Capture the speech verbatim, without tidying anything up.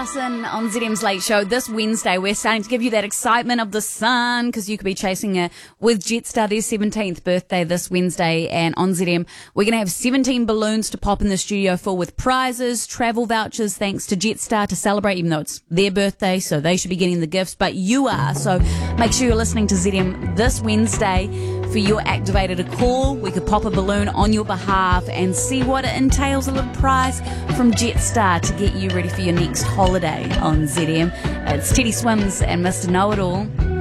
Larson on Z M's Late Show. This Wednesday, we're starting to give you that excitement of the sun because you could be chasing it with Jetstar, their seventeenth birthday this Wednesday. And on Z M, we're going to have seventeen balloons to pop in the studio full with prizes, travel vouchers, thanks to Jetstar to celebrate, even though it's their birthday, so they should be getting the gifts, but you are. So make sure you're listening to Z M this Wednesday for your activated a call. We could pop a balloon on your behalf and see what it entails, a little prize from Jetstar to get you ready for your next holiday on Z M. It's Teddy Swims and Mister Know-It-All.